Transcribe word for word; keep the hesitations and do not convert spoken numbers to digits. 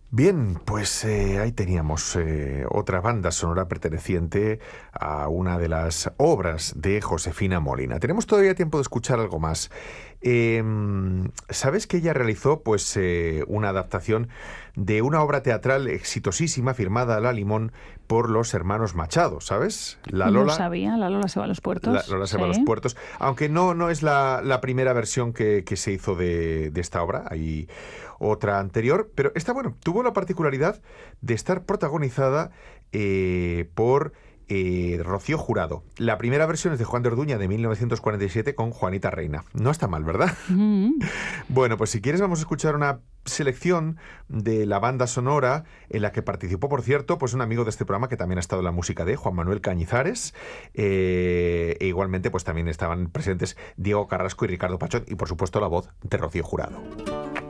Bien, pues eh, ahí teníamos eh, otra banda sonora perteneciente a una de las obras de Josefina Molina. Tenemos todavía tiempo de escuchar algo más. Eh, ¿Sabes que ella realizó pues eh, una adaptación de una obra teatral exitosísima firmada a la Limón por los hermanos Machado? ¿Sabes? La No Lola. sabía, la Lola se va a los La, puertos. Lola se va a los Sí. puertos, aunque no, no es la, la primera versión que, que se hizo de, de esta obra, hay otra anterior, pero esta, bueno, tuvo la particularidad de estar protagonizada eh, por eh, Rocío Jurado. La primera versión es de Juan de Orduña de mil novecientos cuarenta y siete con Juanita Reina. No está mal, ¿verdad? Mm. Bueno, pues si quieres vamos a escuchar una selección de la banda sonora en la que participó, por cierto, pues un amigo de este programa que también ha estado en la música de Juan Manuel Cañizares, eh, e igualmente pues también estaban presentes Diego Carrasco y Ricardo Pachón y por supuesto la voz de Rocío Jurado.